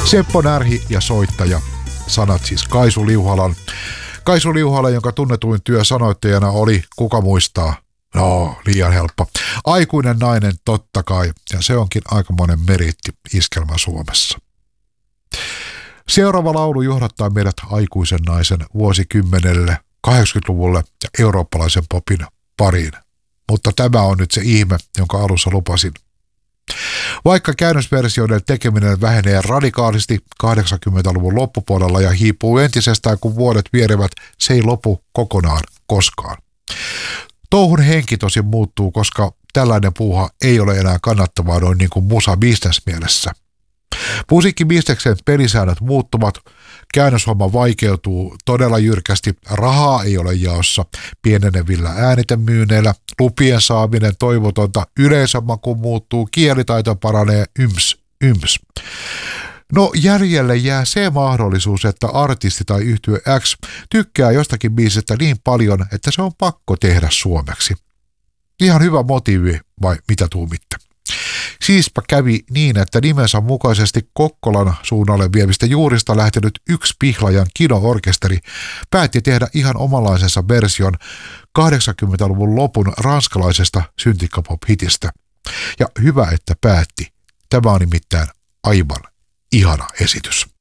Seppo Närhi ja soittaja. Sanat siis Kaisu Liuhalan. Kaisu Liuhala, jonka tunnetuin työ sanoittajana oli, kuka muistaa? No, liian helppo. Aikuinen nainen totta kai, ja se onkin aikamoinen meriitti iskelmä Suomessa. Seuraava laulu johdattaa meidät aikuisen naisen vuosikymmenelle, 80-luvulle ja eurooppalaisen popin pariin. Mutta tämä on nyt se ihme, jonka alussa lupasin. Vaikka käännösversioiden tekeminen vähenee radikaalisti 80-luvun loppupuolella ja hiipuu entisestään, kun vuodet vierevät, se ei lopu kokonaan koskaan. Touhun henki tosin muuttuu, koska tällainen puuha ei ole enää kannattavaa noin niin kuin musa-bisnesmielessä. Musiikkibisneksen pelisäännöt muuttuvat, käännöshomma vaikeutuu todella jyrkästi, rahaa ei ole jaossa pienenevillä äänitemyyneillä, lupien saaminen toivotonta, yleisömaku muuttuu, kielitaito paranee, yms. No jäljelle jää se mahdollisuus, että artisti tai yhtye X tykkää jostakin biisistä niin paljon, että se on pakko tehdä suomeksi. Ihan hyvä motiivi vai mitä tuumitte? Siispä kävi niin, että nimensä mukaisesti Kokkolan suunnalle vievistä juurista lähtenyt yksi Pihlajan Kino-orkesteri päätti tehdä ihan omanlaisensa version 80-luvun lopun ranskalaisesta syntikkapop-hitistä. Ja hyvä, että päätti. Tämä on nimittäin aivan ihana esitys.